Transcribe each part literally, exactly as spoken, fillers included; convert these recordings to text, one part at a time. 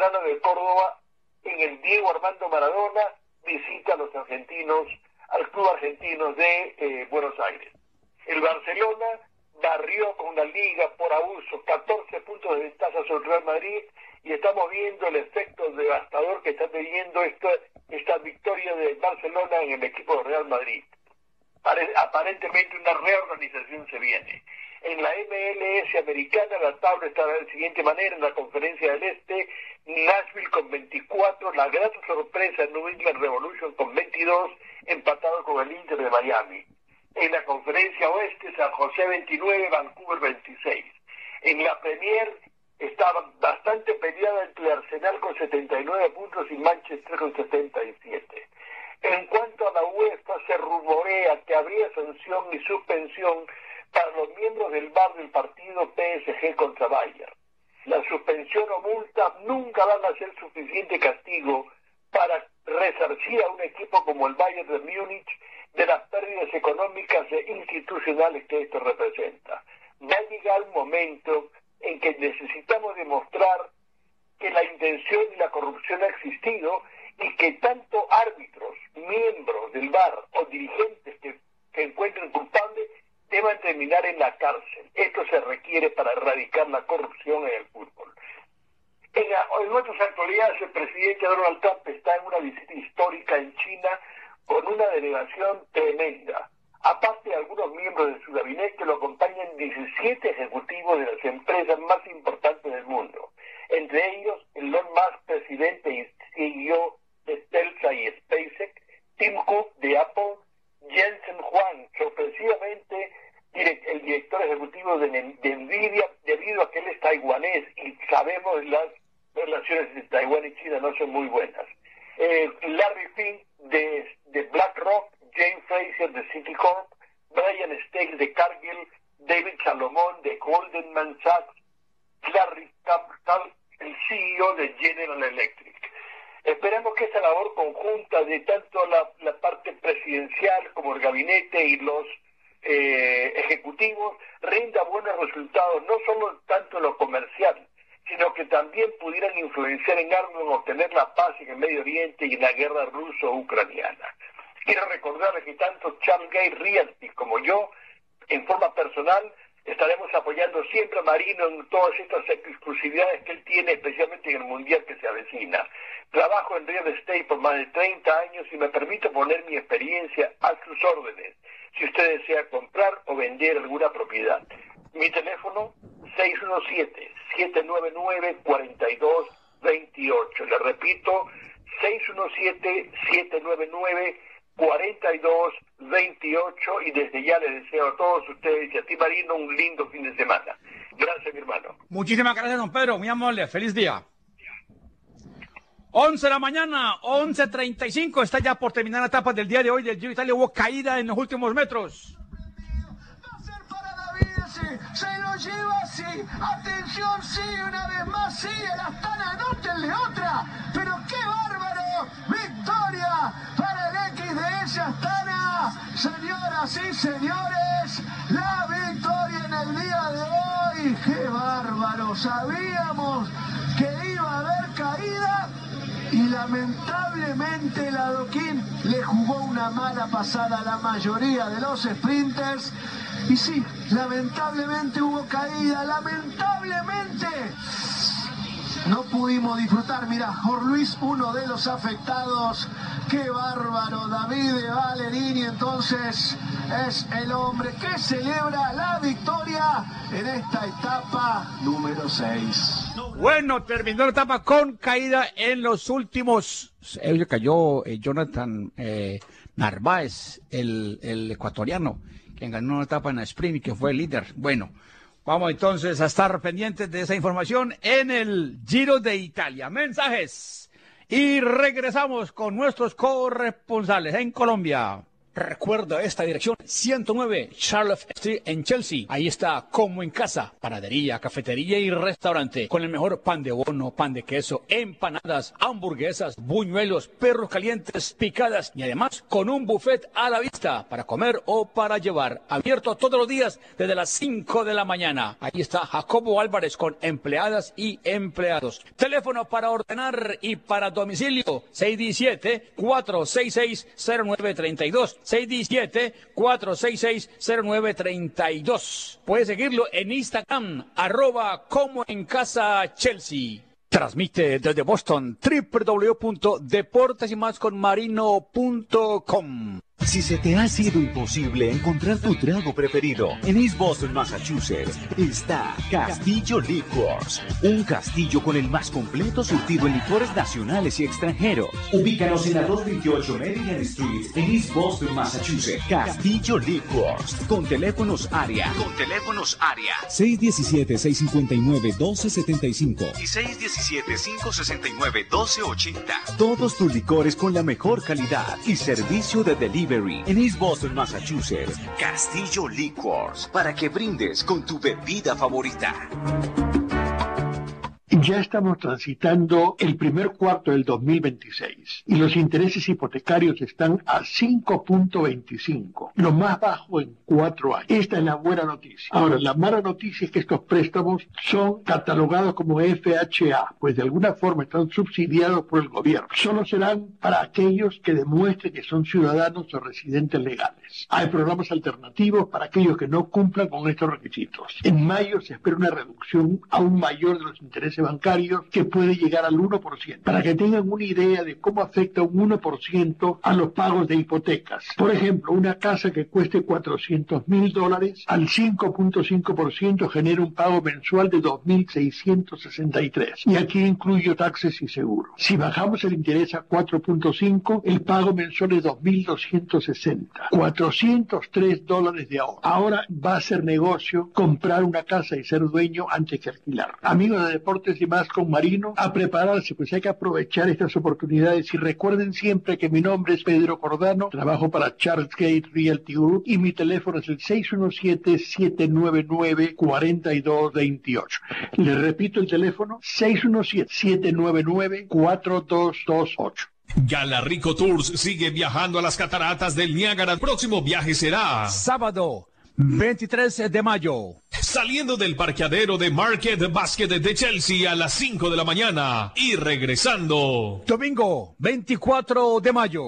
Metropolitano de Córdoba, en el Diego Armando Maradona, visita a los argentinos, al club argentino de eh, Buenos Aires. El Barcelona barrió con la Liga por abuso, catorce puntos de ventaja sobre el Real Madrid, y estamos viendo el efecto devastador que está teniendo esta, esta victoria de Barcelona en el equipo de Real Madrid. Aparentemente una reorganización se viene. En la M L S americana la tabla está de la siguiente manera: en la Conferencia del Este, Nashville con veinticuatro, la gran sorpresa New England Revolution con veintidós, empatado con el Inter de Miami. En la Conferencia Oeste, San José veintinueve, Vancouver veintiséis. En la Premier estaba bastante peleada entre Arsenal con setenta y nueve puntos y Manchester con setenta y siete. En cuanto a la UEFA, se rumorea que habría sanción y suspensión para los miembros del V A R del partido P S G contra Bayern. La suspensión o multa nunca van a ser suficiente castigo para resarcir a un equipo como el Bayern de Múnich de las pérdidas económicas e institucionales que esto representa. Va a llegar un momento en que necesitamos demostrar que la intención y la corrupción ha existido y que tanto árbitros, miembros del V A R o dirigentes que, que encuentren culpables deban terminar en la cárcel. Esto se requiere para erradicar la corrupción en el fútbol. En, la, en nuestras actualidades, el presidente Donald Trump está en una visita histórica en China con una delegación tremenda. Aparte de algunos miembros de su gabinete, lo acompañan diecisiete ejecutivos de las empresas más importantes del mundo. Entre ellos, Elon Musk, presidente y C E O de Tesla y SpaceX, Tim Cook de Apple, Jensen Huang, sorpresivamente el director ejecutivo de, de Nvidia, debido a que él es taiwanés y sabemos las relaciones de Taiwán y China no son muy buenas. Eh, Larry Fink de, de BlackRock, James Fraser de Citicorp, Brian Stakes de Cargill, David Salomón de Goldman Sachs, Larry Capital, el C E O de General Electric. Esperamos que esa labor conjunta de tanto la, la parte presidencial como el gabinete y los eh, ejecutivos rinda buenos resultados, no solo tanto en lo comercial, sino que también pudieran influenciar en algo en obtener la paz en el Medio Oriente y en la guerra ruso-ucraniana. Quiero recordarles que tanto Charles Gay Realty como yo, en forma personal, estaremos apoyando siempre a Marino en todas estas exclusividades que él tiene, especialmente en el Mundial que se avecina. Trabajo en real estate por más de treinta años y me permito poner mi experiencia a sus órdenes, si usted desea comprar o vender alguna propiedad. Mi teléfono, seis uno siete, siete nueve nueve, cuatro dos dos ocho. Le repito, seis uno siete, siete nueve nueve, cuarenta y dos veintiocho, y desde ya les deseo a todos ustedes y a ti, Marino, un lindo fin de semana. Gracias, mi hermano. Muchísimas gracias, don Pedro, muy amable, feliz día. once de la mañana, once treinta y cinco, está ya por terminar la etapa del día de hoy del Giro de Italia. Hubo caída en los últimos metros. Va a ser para David, sí, se lo lleva, sí, atención, sí, una vez más, sí, el Astana, anótenle otra, pero qué bárbaro, victoria para el X D S Astana, señoras y señores, la victoria en el día de hoy, qué bárbaro, sabíamos que iba a haber caída. Y lamentablemente el Adoquín le jugó una mala pasada a la mayoría de los sprinters. Y sí, lamentablemente hubo caída, lamentablemente no pudimos disfrutar. Mirá, Jorge Luis, uno de los afectados. Qué bárbaro, David Ballerini entonces es el hombre que celebra la victoria en esta etapa número seis. Bueno, terminó la etapa con caída en los últimos. Él cayó eh, Jonathan eh, Narváez, el, el ecuatoriano, quien ganó una etapa en la sprint y que fue el líder. Bueno, vamos entonces a estar pendientes de esa información en el Giro de Italia. Mensajes y regresamos con nuestros corresponsales en Colombia. Recuerda esta dirección, ciento nueve Charlotte Street en Chelsea. Ahí está, como en casa, panadería, cafetería y restaurante, con el mejor pan de bono, pan de queso, empanadas, hamburguesas, buñuelos, perros calientes, picadas y además con un buffet a la vista para comer o para llevar. Abierto todos los días desde las cinco de la mañana. Ahí está Jacobo Álvarez con empleadas y empleados. Teléfono para ordenar y para domicilio, seis uno siete, cuatro seis seis, cero nueve tres dos. seis uno siete, cuatro seis seis, cero nueve tres dos. Puedes seguirlo en Instagram, arroba como en casa Chelsea. Transmite desde Boston, doble u doble u doble u punto deportes y más con marino punto com. Si se te ha sido imposible encontrar tu trago preferido, en East Boston, Massachusetts, está Castillo Liquors. Un castillo con el más completo surtido en licores nacionales y extranjeros. Ubícanos en la doscientos veintiocho Maryland Street, en East Boston, Massachusetts. Castillo Liquors. Con teléfonos área. Con teléfonos área. seis uno siete, seis cinco nueve, uno dos siete cinco. Y seis uno siete, cinco seis nueve, uno dos ocho cero. Todos tus licores con la mejor calidad y servicio de delivery. En East Boston, Massachusetts, Castillo Liquors, para que brindes con tu bebida favorita. Ya estamos transitando el primer cuarto del dos mil veintiséis y los intereses hipotecarios están a cinco punto veinticinco, lo más bajo en cuatro años. Esta es la buena noticia. Ahora, la mala noticia es que estos préstamos son catalogados como F H A, pues de alguna forma están subsidiados por el gobierno. Solo serán para aquellos que demuestren que son ciudadanos o residentes legales. Hay programas alternativos para aquellos que no cumplan con estos requisitos. En mayo se espera una reducción aún mayor de los intereses bancarios que puede llegar al uno por ciento, para que tengan una idea de cómo afecta un uno por ciento a los pagos de hipotecas. Por ejemplo, una casa que cueste cuatrocientos mil dólares al cinco punto cinco por ciento genera un pago mensual de dos mil seiscientos sesenta y tres, y aquí incluyo taxes y seguro. Si bajamos el interés a cuatro punto cinco, el pago mensual es dos mil doscientos sesenta, cuatrocientos tres dólares de ahorro. Ahora va a ser negocio comprar una casa y ser dueño antes que alquilar. Amigos de Deportes y más con Marino, a prepararse, pues hay que aprovechar estas oportunidades y recuerden siempre que mi nombre es Pedro Cordano, trabajo para Charles Gate Realty Group y mi teléfono es el seis uno siete, siete nueve nueve, cuatro dos dos ocho. Le repito el teléfono, seis uno siete, siete nueve nueve, cuatro dos dos ocho. Galarico Tours sigue viajando a las cataratas del Niágara. El próximo viaje será sábado veintitrés de mayo. Saliendo del parqueadero de Market Basket de Chelsea a las cinco de la mañana y regresando domingo veinticuatro de mayo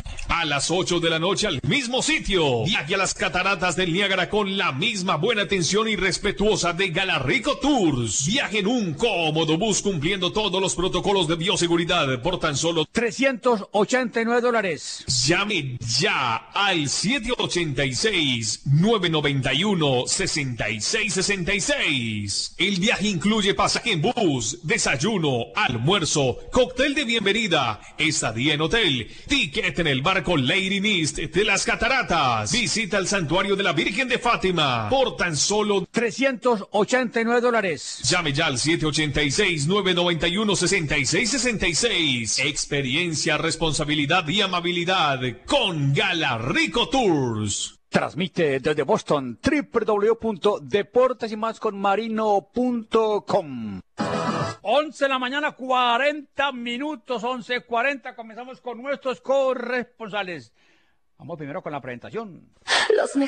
a las ocho de la noche al mismo sitio. Viaje a las cataratas del Niágara con la misma buena atención y respetuosa de Galarico Tours. Viaje en un cómodo bus cumpliendo todos los protocolos de bioseguridad por tan solo trescientos ochenta y nueve dólares. Llame ya al siete ocho seis, nueve nueve uno, seis seis seis seis. El viaje incluye pasaje en bus, desayuno, almuerzo, cóctel de bienvenida, estadía en hotel, ticket en el barco Lady Mist de las Cataratas. Visita el santuario de la Virgen de Fátima por tan solo trescientos ochenta y nueve dólares. Llame ya al siete ocho seis, nueve nueve uno, seis seis seis seis. Experiencia, responsabilidad y amabilidad con Galarico Tours. Transmite desde Boston, doble u doble u doble u punto deportes y más con marino punto com. once de la mañana, cuarenta minutos, once cuarenta. Comenzamos con nuestros corresponsales. Vamos primero con la presentación. Los